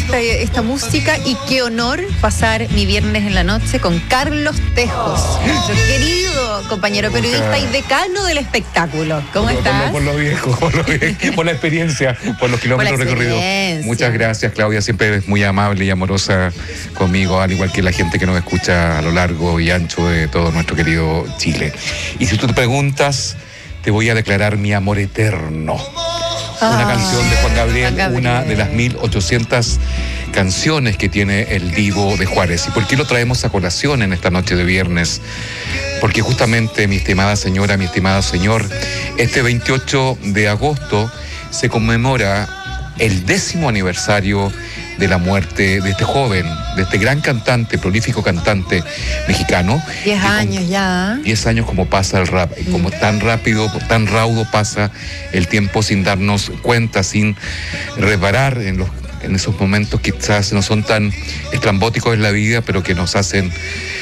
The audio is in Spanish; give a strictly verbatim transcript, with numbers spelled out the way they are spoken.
esta, esta música y qué honor pasar mi viernes en la noche con Carlos Tejos, nuestro querido compañero periodista y decano del espectáculo. ¿Cómo por, estás? Por lo, por lo viejo, por, lo viejo, por la experiencia, por los kilómetros recorridos. Muchas gracias, Claudia, siempre eres muy amable y amorosa conmigo, al igual que la gente que nos escucha a lo largo y ancho de todo nuestro querido Chile. Y si tú te preguntas, te voy a declarar mi amor eterno. Una Ah, canción de Juan Gabriel, Juan Gabriel, una de las mil ochocientas canciones que tiene el Divo de Juárez. ¿Y por qué lo traemos a colación en esta noche de viernes? Porque justamente, mi estimada señora, mi estimado señor, este veintiocho de agosto se conmemora el décimo aniversario de la muerte de este joven, de este gran cantante, prolífico cantante mexicano. Diez años ya. Diez años como pasa el rap, como tan rápido, tan raudo pasa el tiempo sin darnos cuenta, sin reparar en los en esos momentos que quizás no son tan estrambóticos en la vida, pero que nos hacen